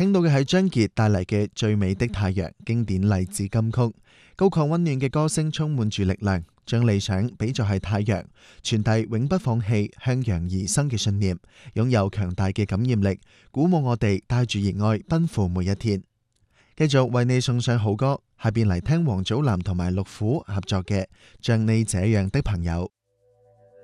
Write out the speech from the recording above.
聽到嘅係張傑帶嚟嘅《最美的太陽》經典勵志金曲，高亢溫暖嘅歌聲充滿住力量，將理想比作係太陽，傳遞永不放棄、向陽而生嘅信念，擁有強大嘅感染力，鼓舞我哋帶住熱愛奔赴每一天。繼續為你送上好歌，下邊嚟聽王祖藍同埋陸虎合作嘅《像你這樣的朋友》。